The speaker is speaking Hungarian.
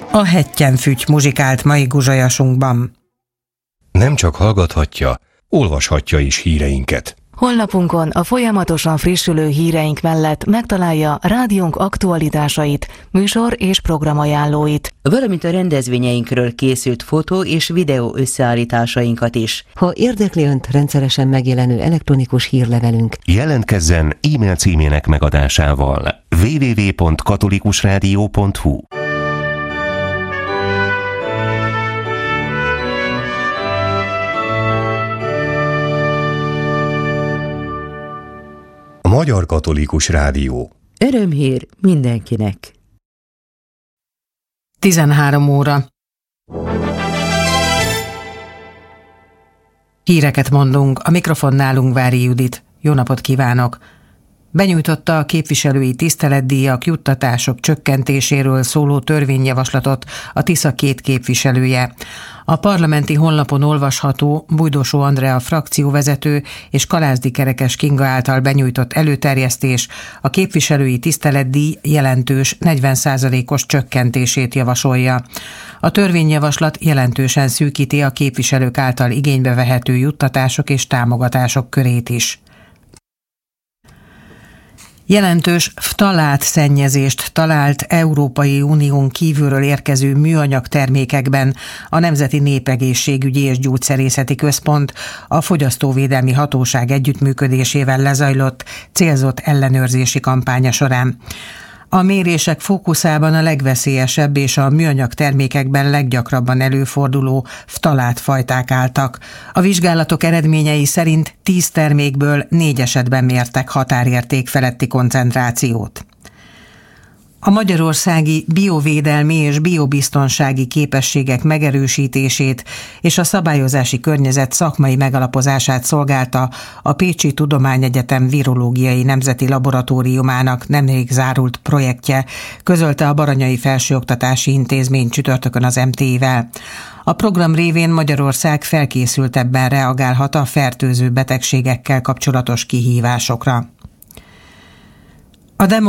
A Hettyenfüty muzsikált mai guzsajasunkban. Nem csak hallgathatja, olvashatja is híreinket. Honlapunkon a folyamatosan frissülő híreink mellett megtalálja rádiónk aktualitásait, műsor és programajánlóit, valamint a rendezvényeinkről készült fotó és videó összeállításainkat is. Ha érdekli Önt rendszeresen megjelenő elektronikus hírlevelünk, Jelentkezzen e-mail címének megadásával: www.katolikusradio.hu. Magyar Katolikus Rádió. Örömhír mindenkinek. 13 óra. Híreket mondunk, a mikrofonnál Ungvári Judit. Jó napot kívánok! Benyújtotta a képviselői tiszteletdíjak, juttatások csökkentéséről szóló törvényjavaslatot a Tisza 2 képviselője. A parlamenti honlapon olvasható Bújdosó Andrea frakcióvezető és Kalázdi Kerekes Kinga által benyújtott előterjesztés a képviselői tiszteletdíj jelentős 40%-os csökkentését javasolja. A törvényjavaslat jelentősen szűkíti a képviselők által igénybe vehető juttatások és támogatások körét is. Jelentős ftalát szennyezést talált Európai Unión kívülről érkező műanyag termékekben a Nemzeti Népegészségügyi és Gyógyszerészeti Központ a Fogyasztóvédelmi Hatóság együttműködésével lezajlott célzott ellenőrzési kampánya során. A mérések fókuszában a legveszélyesebb és a műanyag termékekben leggyakrabban előforduló ftalátfajták álltak. A vizsgálatok eredményei szerint 10 termékből 4 esetben mértek határérték feletti koncentrációt. A magyarországi biovédelmi és biobiztonsági képességek megerősítését és a szabályozási környezet szakmai megalapozását szolgálta a Pécsi Tudományegyetem Virológiai Nemzeti Laboratóriumának nemrég zárult projektje, közölte a Baranyai Felsőoktatási Intézmény csütörtökön az MTI-vel. A program révén Magyarország felkészültebben reagálhat a fertőző betegségekkel kapcsolatos kihívásokra. A